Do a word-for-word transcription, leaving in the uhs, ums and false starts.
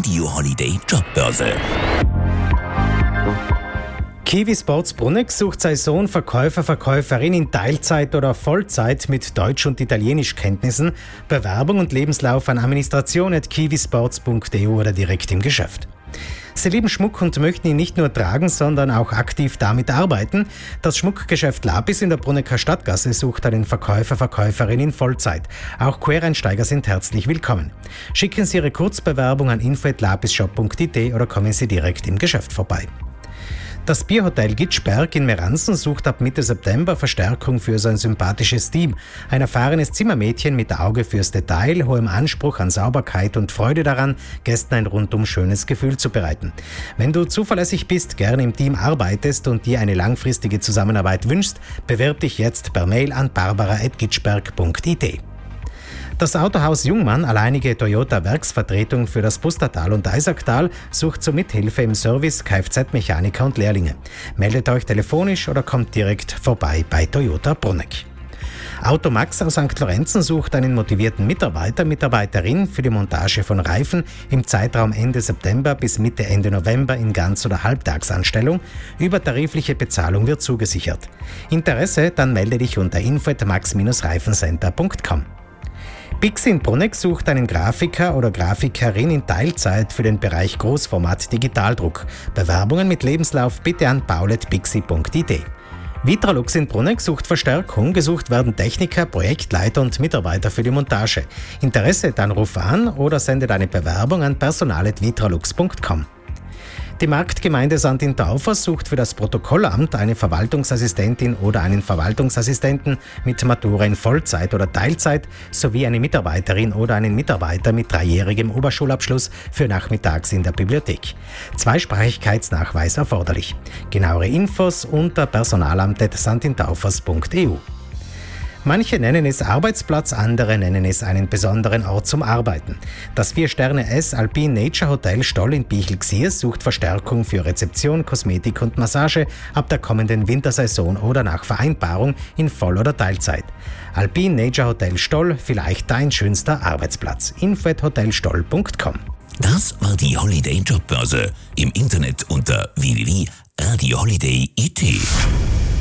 Radio Holiday Jobbörse. Kiwi Sports Bruneck sucht Saisonverkäufer, Verkäuferin in Teilzeit oder Vollzeit mit Deutsch- und Italienischkenntnissen. Bewerbung und Lebenslauf an administration at kiwisports punkt e u oder direkt im Geschäft. Sie lieben Schmuck und möchten ihn nicht nur tragen, sondern auch aktiv damit arbeiten. Das Schmuckgeschäft Lapis in der Brunecker Stadtgasse sucht einen Verkäufer, Verkäuferin in Vollzeit. Auch Quereinsteiger sind herzlich willkommen. Schicken Sie Ihre Kurzbewerbung an info at lapisshop punkt i t oder kommen Sie direkt im Geschäft vorbei. Das Bierhotel Gitschberg in Meranzen sucht ab Mitte September Verstärkung für sein sympathisches Team. Ein erfahrenes Zimmermädchen mit Auge fürs Detail, hohem Anspruch an Sauberkeit und Freude daran, Gästen ein rundum schönes Gefühl zu bereiten. Wenn du zuverlässig bist, gerne im Team arbeitest und dir eine langfristige Zusammenarbeit wünschst, bewirb dich jetzt per Mail an barbara at gitschberg punkt i t. Das Autohaus Jungmann, alleinige Toyota-Werksvertretung für das Pustertal und Eisacktal, sucht zur Mithilfe im Service Kfz-Mechaniker und Lehrlinge. Meldet euch telefonisch oder kommt direkt vorbei bei Toyota Bruneck. Automax aus Sankt Lorenzen sucht einen motivierten Mitarbeiter, Mitarbeiterin für die Montage von Reifen im Zeitraum Ende September bis Mitte Ende November in Ganz- oder Halbtagsanstellung. Übertarifliche Bezahlung wird zugesichert. Interesse? Dann melde dich unter info at max Bindestrich reifencenter punkt com. Bixi in Bruneck sucht einen Grafiker oder Grafikerin in Teilzeit für den Bereich Großformat Digitaldruck. Bewerbungen mit Lebenslauf bitte an paul at bixi punkt i t. Vitralux in Bruneck sucht Verstärkung. Gesucht werden Techniker, Projektleiter und Mitarbeiter für die Montage. Interesse? Dann ruf an oder sende deine Bewerbung an personal at vitralux punkt com. Die Marktgemeinde Sandin-Taufers sucht für das Protokollamt eine Verwaltungsassistentin oder einen Verwaltungsassistenten mit Matura in Vollzeit oder Teilzeit sowie eine Mitarbeiterin oder einen Mitarbeiter mit dreijährigem Oberschulabschluss für nachmittags in der Bibliothek. Zweisprachigkeitsnachweis erforderlich. Genauere Infos unter personalamt at sandintaufers punkt e u. Manche nennen es Arbeitsplatz, andere nennen es einen besonderen Ort zum Arbeiten. Das vier-Sterne-S Alpine Nature Hotel Stoll in Bichl-Xiers sucht Verstärkung für Rezeption, Kosmetik und Massage ab der kommenden Wintersaison oder nach Vereinbarung in Voll- oder Teilzeit. Alpine Nature Hotel Stoll, vielleicht dein schönster Arbeitsplatz. info at hotelstoll punkt com. Das war die Holiday Jobbörse. Im Internet unter w w w punkt radio holiday punkt i t.